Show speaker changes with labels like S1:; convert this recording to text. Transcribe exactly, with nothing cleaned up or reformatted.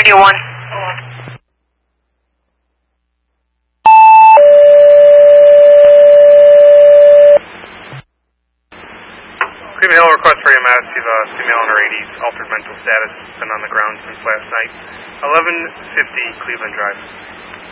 S1: Radio one.
S2: Cleveland Hill request for E M S. He's a female in her eighties, altered mental status, been on the ground since last night. eleven fifty Cleveland Drive.